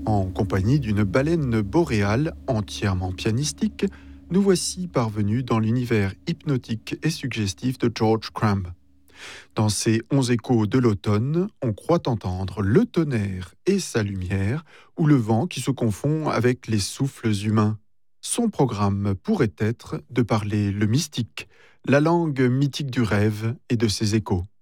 En compagnie d'une baleine boréale entièrement pianistique, nous voici parvenus dans l'univers hypnotique et suggestif de George Crumb. Dans ces 11 échos de l'automne, on croit entendre le tonnerre et sa lumière, ou le vent qui se confond avec les souffles humains. Son programme pourrait être de parler le mystique, la langue mythique du rêve et de ses échos.